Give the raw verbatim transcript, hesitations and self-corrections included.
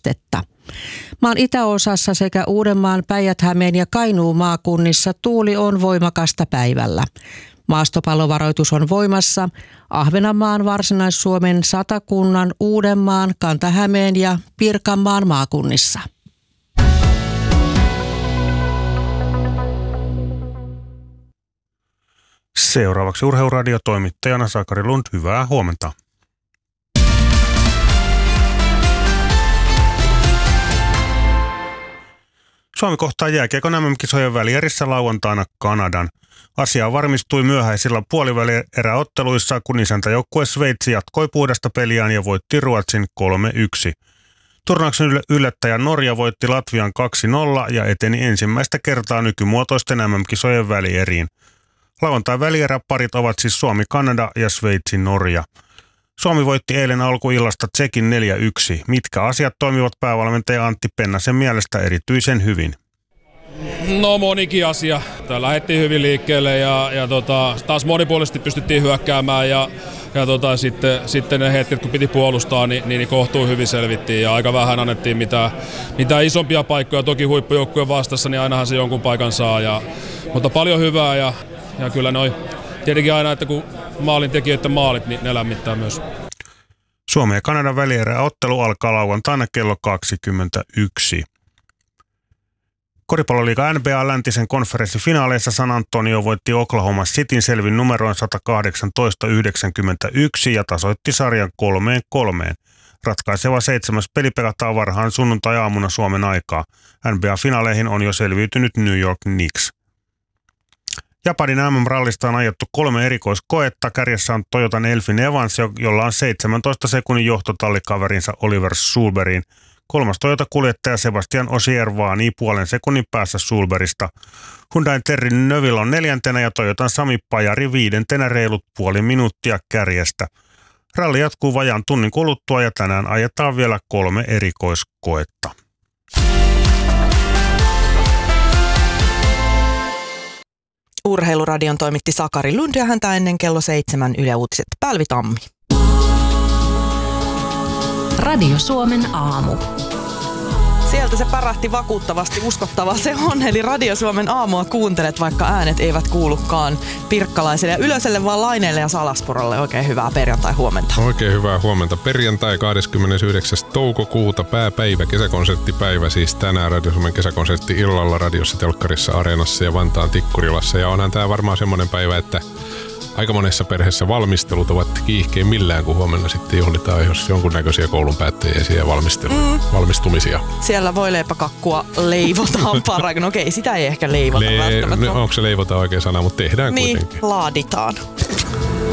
astetta. Maan itäosassa sekä Uudenmaan, Päijät-Hämeen ja Kainuun maakunnissa tuuli on voimakasta päivällä. Maastopallovaroitus on voimassa Ahvenanmaan, Varsinais-Suomen, Satakunnan, Uudenmaan, Kanta-Hämeen ja Pirkanmaan maakunnissa. Seuraavaksi Urheiluradio toimittajana Sakari Lund. Hyvää huomenta. Suomi kohtaa jääkiekon M M-kisojen välierissä lauantaina Kanadan. Asia varmistui myöhäisillä puolivälieräotteluissa, kun isäntäjoukkue Sveitsi jatkoi puhdasta peliään ja voitti Ruotsin kolme yksi. Turnauksen yllättäjä Norja voitti Latvian kaksi nolla ja eteni ensimmäistä kertaa nykymuotoisten M M-kisojen välieriin. Lauantain välieräparit ovat siis Suomi-Kanada ja Sveitsi-Norja. Suomi voitti eilen alkuillasta Tsekin neljä yksi. Mitkä asiat toimivat päävalmentaja Antti Pennasen mielestä erityisen hyvin? No monikin asia. Tää lähdettiin hyvin liikkeelle ja, ja tota, taas monipuolisesti pystyttiin hyökkäämään ja, ja tota, sitten, sitten ne hetket kun piti puolustaa, niin, niin kohtuu hyvin selvittiin ja aika vähän annettiin mitään, mitään isompia paikkoja. Toki huippujoukkueen vastassa, niin ainahan se jonkun paikan saa, ja, mutta paljon hyvää ja, ja kyllä noi tietenkin aina, että kun maalintekijöiden maalit, niin ne lämmittää myös. Suomen ja Kanadan välieräottelu alkaa lauantaina kello kaksikymmentäyksi. Koripalloliiga N B A läntisen konferenssifinaaleissa San Antonio voitti Oklahoma Cityn selvin numeroin sata kahdeksantoista yhdeksänkymmentäyksi ja tasoitti sarjan kolmeen kolmeen. Ratkaiseva seitsemäs peli pelataan varhaan sunnuntai-aamuna Suomen aikaa. N B A-finaaleihin on jo selviytynyt New York Knicks. Japanin M M-rallista on ajettu kolme erikoiskoetta. Kärjessä on Toyotan Elfin Evans, jolla on seitsemäntoista sekunnin johtotallikaverinsa Oliver Sulberiin. Kolmas Toyota-kuljettaja Sebastian Ogier vaanii puolen sekunnin päässä Sulberista. Hyundain Terry Neuville on neljäntenä ja Toyotan Sami Pajari viidentenä reilut puoli minuuttia kärjestä. Ralli jatkuu vajaan tunnin kuluttua ja tänään ajetaan vielä kolme erikoiskoetta. Urheiluradion toimitti Sakari Lund ja häntä ennen kello seitsemän Yle Uutiset Päälvi Tammi. Radio Suomen aamu. Sieltä se pärähti vakuuttavasti, uskottava se on. Eli Radio Suomen aamua kuuntelet, vaikka äänet eivät kuulukaan pirkkalaiselle ja Ylöselle, vaan Laineelle ja Salasporolle. Oikein hyvää perjantai-huomenta. Oikein hyvää huomenta. Perjantai kahdeskymmenesyhdeksäs toukokuuta, pääpäivä, kesäkonserttipäivä. Siis tänään Radio Suomen kesäkonsertti illalla radiossa, telkkarissa, areenassa ja Vantaan Tikkurilassa. Ja onhan tää varmaan semmoinen päivä, että aika monessa perheessä valmistelut ovat kiihkeimmillään, kun huomenna sitten juhlitaan jos jonkunnäköisiä koulun päättäjäisiä valmistelu, mm. valmistumisia. Siellä voi leipäkakkua leivotaan parhain. No okei, sitä ei ehkä leivota Le- välttämättä. Onko se leivota oikea sana, mutta tehdään niin, kuitenkin. Laaditaan.